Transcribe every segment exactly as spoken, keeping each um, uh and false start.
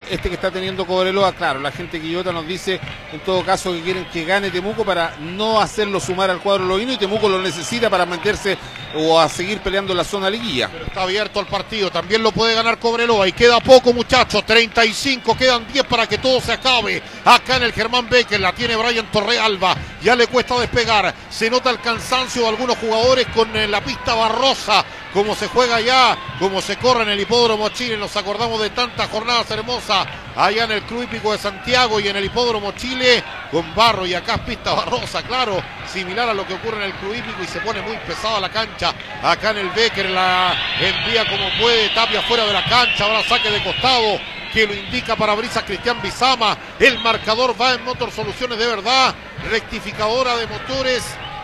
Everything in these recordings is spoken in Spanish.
este que está teniendo Cobreloa. Claro, la gente quillota nos dice en todo caso que quieren que gane Temuco para no hacerlo sumar al cuadro lovino, y Temuco lo necesita para meterse o a seguir peleando en la zona liguilla. Pero está abierto el partido, también lo puede ganar Cobreloa y queda poco, muchachos, treinta y cinco, quedan diez para que todo se acabe. Acá en el Germán Becker la tiene Brian Torrealba, ya le cuesta despegar, se nota el cansancio de algunos jugadores con eh, la pista barrosa, como se juega allá, como se corre en el Hipódromo Chile. Nos acordamos de tantas jornadas hermosas allá en el Club Hípico de Santiago y en el Hipódromo Chile con barro, y acá es pista barrosa, claro, similar a lo que ocurre en el Club Hípico, y se pone muy pesada la cancha. Acá en el Becker la envía como puede, Tapia fuera de la cancha, ahora saque de costado que lo indica para Brisas Cristian Bizama. El marcador va en Motor Soluciones de verdad, rectificadora de motores.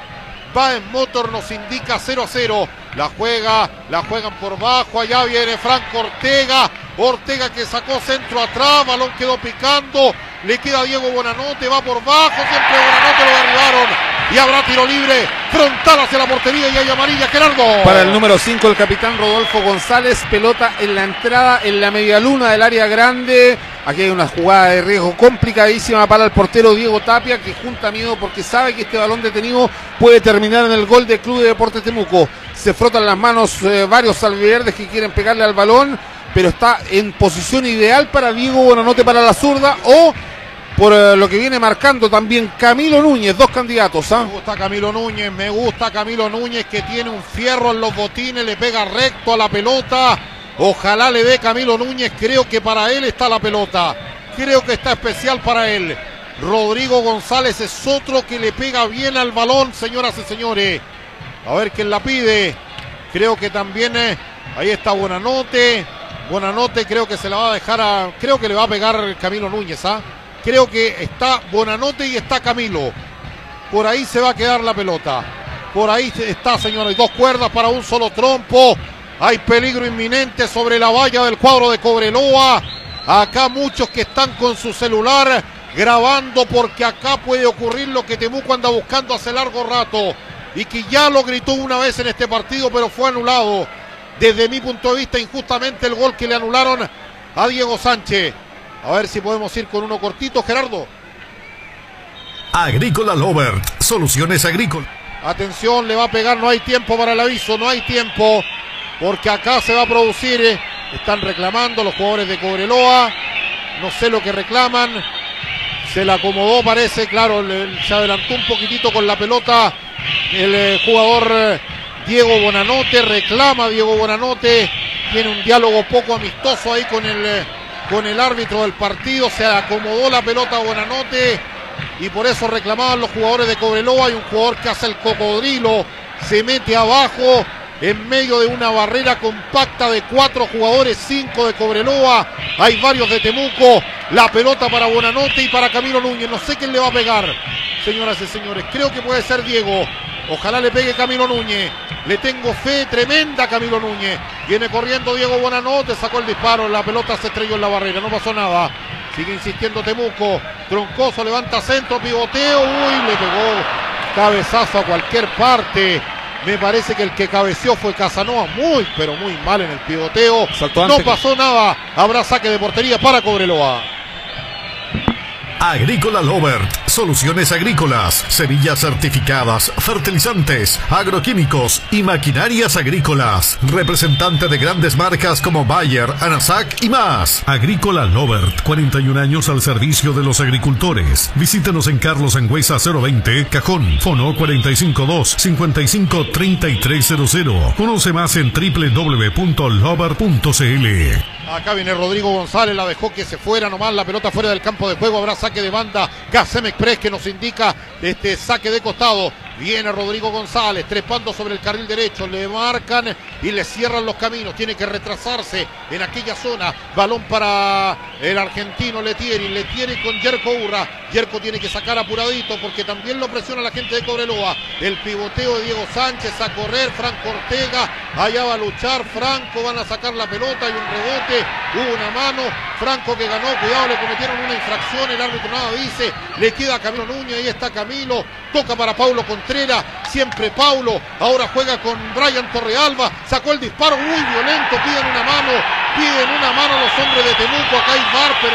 Va en Motor, nos indica cero a cero. La juega, la juegan por bajo. Allá viene Franco Ortega. Ortega que sacó centro atrás. Balón quedó picando. Le queda Diego Bonanote. Va por bajo. Siempre Bonanote, lo derribaron. Y habrá tiro libre. Frontal hacia la portería y hay amarilla. Gerardo. Para el número cinco, el capitán Rodolfo González. Pelota en la entrada, en la media luna del área grande. Aquí hay una jugada de riesgo complicadísima para el portero Diego Tapia, que junta miedo porque sabe que este balón detenido puede terminar en el gol del Club de Deportes Temuco. Se frotan las manos eh, varios albiverdes que quieren pegarle al balón, pero está en posición ideal para Diego Bonanote para la zurda, o por eh, lo que viene marcando también Camilo Núñez, dos candidatos. ¿eh? Me gusta Camilo Núñez, me gusta Camilo Núñez, que tiene un fierro en los botines, le pega recto a la pelota. Ojalá le dé Camilo Núñez, creo que para él está la pelota, creo que está especial para él. Rodrigo González es otro que le pega bien al balón, señoras y señores. A ver quién la pide. Creo que también eh, ahí está Bonanote. Bonanote creo que se la va a dejar a... Creo que le va a pegar Camilo Núñez, ¿ah? Creo que está Bonanote y está Camilo. Por ahí se va a quedar la pelota. Por ahí está, señores. Dos cuerdas para un solo trompo. Hay peligro inminente sobre la valla del cuadro de Cobreloa. Acá muchos que están con su celular grabando, porque acá puede ocurrir lo que Temuco anda buscando hace largo rato y que ya lo gritó una vez en este partido, pero fue anulado. Desde mi punto de vista, injustamente el gol que le anularon a Diego Sánchez. A ver si podemos ir con uno cortito, Gerardo. Agrícola Lovert, soluciones agrícolas. Atención, le va a pegar, no hay tiempo para el aviso, no hay tiempo, porque acá se va a producir, eh, están reclamando los jugadores de Cobreloa, no sé lo que reclaman, se la acomodó parece, claro, le, se adelantó un poquitito con la pelota el eh, jugador eh, Diego Bonanote, reclama Diego Bonanote, tiene un diálogo poco amistoso ahí con el, eh, con el árbitro del partido, se acomodó la pelota a Bonanote y por eso reclamaban los jugadores de Cobreloa. Hay un jugador que hace el cocodrilo, se mete abajo en medio de una barrera compacta de cuatro jugadores, cinco de Cobreloa, hay varios de Temuco. La pelota para Bonanote y para Camilo Núñez, no sé quién le va a pegar, señoras y señores, creo que puede ser Diego, ojalá le pegue Camilo Núñez, le tengo fe tremenda a Camilo Núñez. Viene corriendo Diego Bonanote, sacó el disparo, la pelota se estrelló en la barrera, no pasó nada. Sigue insistiendo Temuco, Troncoso levanta centro, pivoteo, uy, le pegó cabezazo a cualquier parte. Me parece que el que cabeció fue Casanova, muy pero muy mal en el pivoteo. No pasó nada, habrá saque de portería para Cobreloa. Agrícola Lovert, soluciones agrícolas, semillas certificadas, fertilizantes, agroquímicos y maquinarias agrícolas. Representante de grandes marcas como Bayer, Anasac y más. Agrícola Lovert, cuarenta y un años al servicio de los agricultores. Visítenos en Carlos Sangüesa cero veinte, Cajón, fono cuatro cinco dos, cinco cinco tres tres cero cero. Conoce más en doble u doble u doble u punto lovert punto c l. Acá viene Rodrigo González, la dejó que se fuera nomás, la pelota fuera del campo de juego, habrá saque de banda, Gasem Express que nos indica este saque de costado. Viene Rodrigo González, trepando sobre el carril derecho, le marcan y le cierran los caminos, tiene que retrasarse en aquella zona, balón para el argentino Letieri, Letieri con Yerko Urra, Yerko tiene que sacar apuradito porque también lo presiona la gente de Cobreloa, el pivoteo de Diego Sánchez a correr, Franco Ortega, allá va a luchar Franco, van a sacar la pelota y un rebote, hubo una mano, Franco que ganó, cuidado, le cometieron una infracción, el árbitro nada dice, le queda a Camilo Núñez, ahí está Camilo, toca para Paulo Contreras, siempre Paulo, ahora juega con Brian Torrealba, sacó el disparo, muy violento, piden una mano, piden una mano los hombres de Temuco, acá hay V A R, pero